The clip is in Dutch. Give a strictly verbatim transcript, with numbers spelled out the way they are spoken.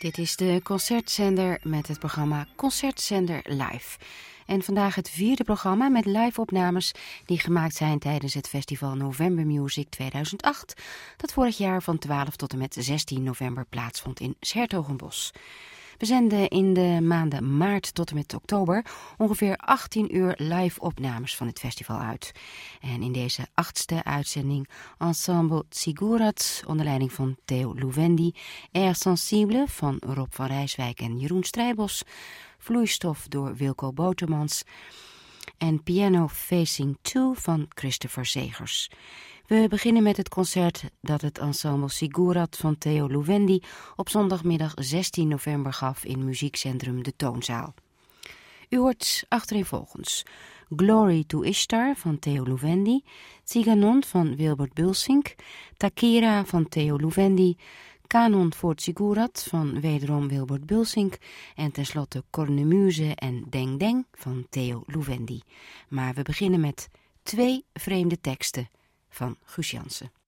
Dit is de Concertzender met het programma Concertzender Live. En vandaag het vierde programma met live-opnames die gemaakt zijn tijdens het festival November Music tweeduizend acht... dat vorig jaar van twaalf tot en met zestien november plaatsvond in 's-Hertogenbosch. We zenden in de maanden maart tot en met oktober ongeveer achttien uur live-opnames van het festival uit. En in deze achtste uitzending Ensemble Ziggurat onder leiding van Theo Louvendi, Air Sensible van Rob van Rijswijk en Jeroen Strijbos, Vloeistof door Wilco Botermans en Piano Facing twee van Christopher Zegers. We beginnen met het concert dat het Ensemble Ziggurat van Theo Louvendi op zondagmiddag zestien november gaf in muziekcentrum De Toonzaal. U hoort achtereenvolgens Glory to Ishtar van Theo Louvendi, Tsiganon van Wilbert Bulsink, Takira van Theo Louvendi, Kanon voor Ziggurat van wederom Wilbert Bulsink en tenslotte Cornemuse en Deng Deng van Theo Louvendi. Maar we beginnen met twee vreemde teksten van Guus Jansen.